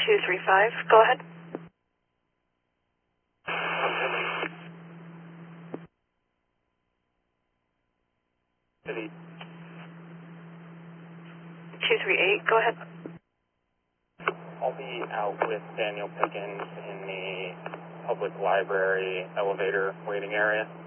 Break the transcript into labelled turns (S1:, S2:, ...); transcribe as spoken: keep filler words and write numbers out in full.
S1: two three five, go ahead.
S2: City.
S1: two three eight, go ahead.
S2: I'll be out with Daniel Pickens in the public library elevator waiting area.